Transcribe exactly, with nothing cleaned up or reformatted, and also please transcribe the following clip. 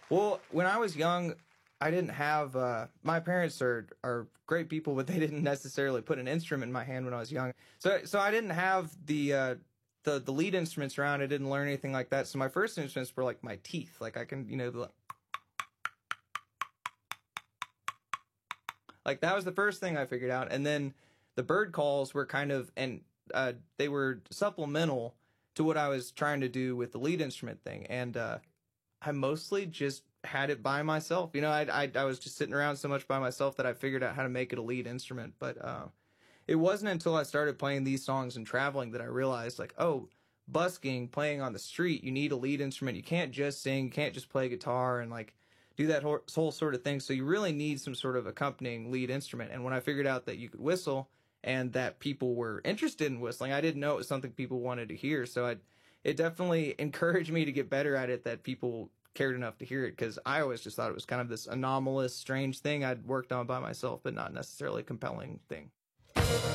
Well, when I was young, I didn't have, uh, my parents are, are great people, but they didn't necessarily put an instrument in my hand when I was young. So, so I didn't have the, uh, the, the lead instruments around. I didn't learn anything like that. So my first instruments were like my teeth. Like I can, you know, the, like that was the first thing I figured out. And then the bird calls were kind of, and, uh, they were supplemental to what I was trying to do with the lead instrument thing. And, uh, I mostly just had it by myself. You know, I, I, I was just sitting around so much by myself that I figured out how to make it a lead instrument. But, uh, it wasn't until I started playing these songs and traveling that I realized, like, oh, busking, playing on the street, you need a lead instrument. You can't just sing, you can't just play guitar and, like, do that whole, whole sort of thing. So you really need some sort of accompanying lead instrument. And when I figured out that you could whistle and that people were interested in whistling, I didn't know it was something people wanted to hear. So I, it definitely encouraged me to get better at it, that people cared enough to hear it, because I always just thought it was kind of this anomalous, strange thing I'd worked on by myself, but not necessarily a compelling thing.